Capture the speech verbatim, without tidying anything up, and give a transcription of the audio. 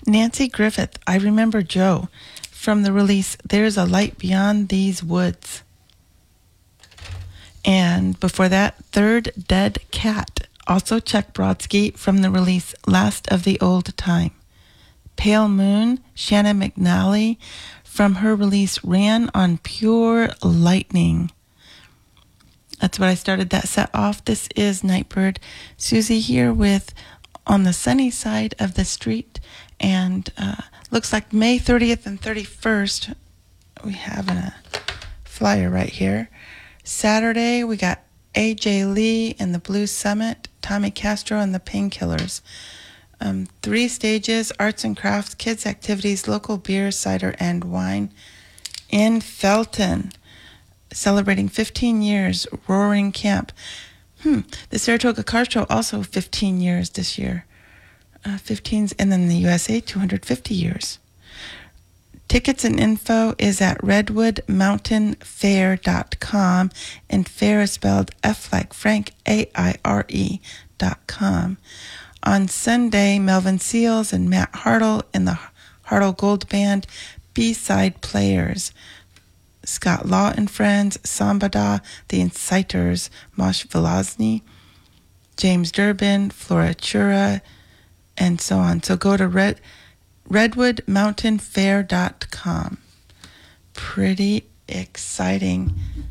Nancy Griffith, I Remember Joe, from the release There's a Light Beyond These Woods. And before that, Third Dead Cat, also Chuck Brodsky, from the release Last of the Old Time. Pale Moon, Shannon McNally, from her release Ran on Pure Lightning. That's what I started that set off. This is Nightbird. Susie here with On the Sunny Side of the Street. And uh, looks like May thirtieth and thirty-first. We have a flyer right here. Saturday, we got A J Lee and the Blues Summit, Tommy Castro and the Painkillers. Um, three stages, arts and crafts, kids activities, local beer, cider, and wine in Felton. Celebrating fifteen years, Roaring Camp. Hmm, the Saratoga Car Show also fifteen years this year. Uh, fifteens, and then the U S A, two hundred fifty years. Tickets and info is at redwood mountain fair dot com, and fair is spelled F like Frank, A I R E dot com. On Sunday, Melvin Seals and Matt Hartle in the Hartle Gold Band, B-Side Players. Scott Law and Friends, Sambada, The Inciters, Mosh Velazny, James Durbin, Flora Chura, and so on. So go to red, redwood mountain fair dot com. Pretty exciting